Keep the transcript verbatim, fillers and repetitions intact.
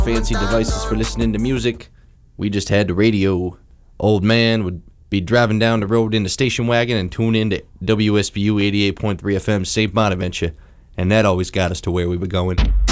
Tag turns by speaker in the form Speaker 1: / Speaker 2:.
Speaker 1: fancy devices for listening to music. We just had the radio. Old man would be driving down the road in the station wagon and tune in to W S B U eighty-eight point three F M Saint Bonaventure, and that always got us to where we were going.